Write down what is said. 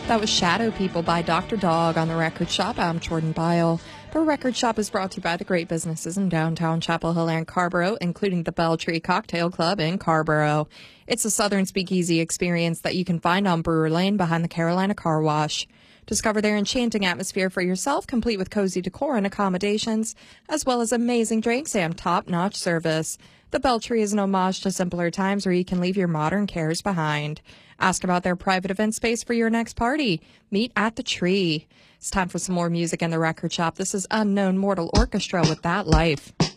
That was Shadow People by Dr. Dog on The Record Shop. I'm Jordan Byle. The Record Shop is brought to you by the great businesses in downtown Chapel Hill and Carrboro, including the Belltree Cocktail Club in Carrboro. It's a Southern speakeasy experience that you can find on Brewer Lane behind the Carolina Car Wash. Discover their enchanting atmosphere for yourself, complete with cozy decor and accommodations, as well as amazing drinks and top-notch service. The Belltree is an homage to simpler times where you can leave your modern cares behind. Ask about their private event space for your next party. Meet at the Tree. It's time for some more music in the Record Shop. This is Unknown Mortal Orchestra with That Life.